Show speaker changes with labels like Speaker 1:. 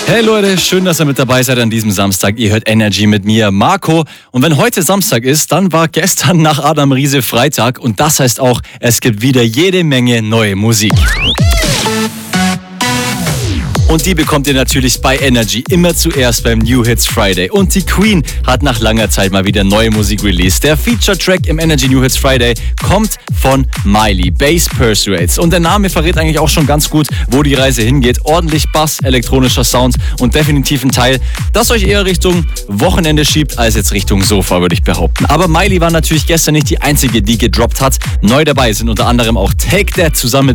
Speaker 1: Hey Leute, schön, dass ihr mit dabei seid an diesem Samstag. Ihr hört Energy mit mir, Marco. Und wenn heute Samstag ist, dann war gestern nach Adam Riese Freitag. Und das heißt auch, es gibt wieder jede Menge neue Musik. Und die bekommt ihr natürlich bei Energy immer zuerst beim New Hits Friday. Und die Queen hat nach langer Zeit mal wieder neue Musik released. Der Feature-Track im Energy New Hits Friday kommt von Miley, Bass Persuades. Und der Name verrät eigentlich auch schon ganz gut, wo die Reise hingeht. Ordentlich Bass, elektronischer Sound und definitiv ein Teil, das euch eher Richtung Wochenende schiebt, als jetzt Richtung Sofa, würde ich behaupten. Aber Miley war natürlich gestern nicht die einzige, die gedroppt hat. Neu dabei sind unter anderem auch Take That zusammen mit